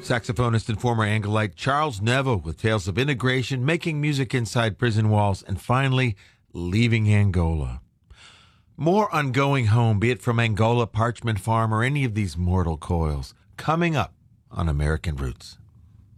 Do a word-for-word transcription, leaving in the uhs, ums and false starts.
Saxophonist and former Angolite Charles Neville with tales of integration, making music inside prison walls, and finally leaving Angola. More on going home, be it from Angola, Parchment Farm, or any of these mortal coils, coming up on American Roots.